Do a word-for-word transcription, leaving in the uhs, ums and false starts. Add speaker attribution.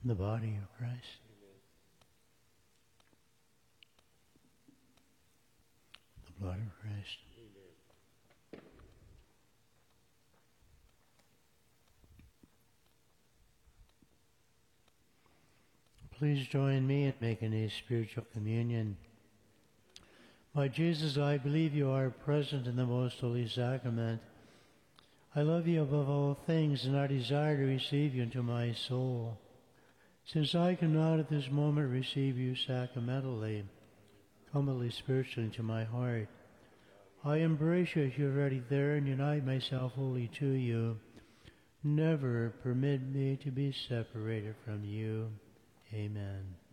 Speaker 1: the body of Christ. The blood of Christ. Please join me in making a spiritual communion. My Jesus, I believe you are present in the most holy sacrament. I love you above all things, and I desire to receive you into my soul. Since I cannot at this moment receive you sacramentally, come at least spiritually into my heart. I embrace you as you are already there and unite myself wholly to you. Never permit me to be separated from you. Amen.